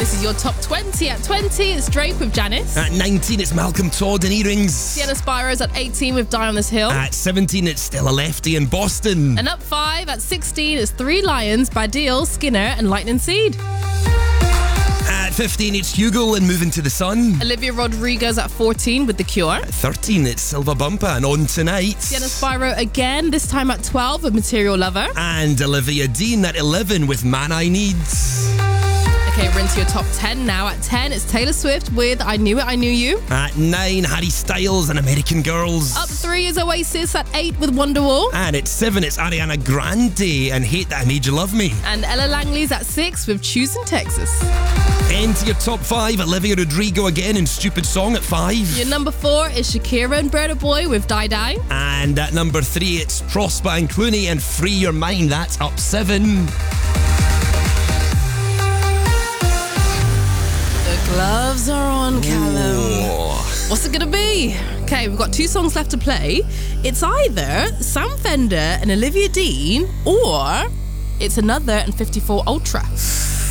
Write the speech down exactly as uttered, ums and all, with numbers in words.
This is your top twenty. At twenty, it's Drake with Janice. At nineteen, it's Malcolm Todd and Earrings. Sienna Spiro's at eighteen with Die on This Hill. At seventeen, it's Still a Lefty in Boston. And up five, at sixteen, it's Three Lions by Deal, Skinner and Lightning Seed. At fifteen, it's Hugo and Moving to the Sun. Olivia Rodrigo's at fourteen with The Cure. At thirteen, it's Silva Bumpa and On Tonight. Sienna Spiro again, this time at twelve with Material Lover. And Olivia Dean at eleven with Man I Need. Okay, we're into your top ten now. At ten, it's Taylor Swift with I Knew It, I Knew You. At nine, Harry Styles and American Girls. Up three is Oasis at eight with Wonderwall. And at seven, it's Ariana Grande and Hate That I Made You Love Me. And Ella Langley's at six with Choosing Texas. Into your top five, Olivia Rodrigo again in Stupid Song at five. Your number four is Shakira and Burna Boy with Die Die. And at number three, it's Prosper and Clooney and Free Your Mind. That's up seven. The gloves are on, Callum. Oh. What's it gonna be? Okay, we've got two songs left to play. It's either Sam Fender and Olivia Dean, or it's Another and fifty-four Ultra.